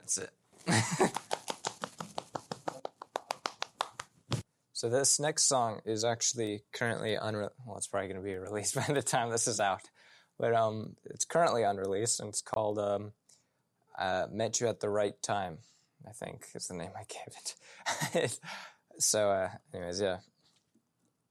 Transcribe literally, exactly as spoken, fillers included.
That's it. So this next song is actually currently unre- well, it's probably going to be released by the time this is out, but um, it's currently unreleased, and it's called um, uh, "Met You at the Right Time," I think is the name I gave it. So, uh, anyways, yeah,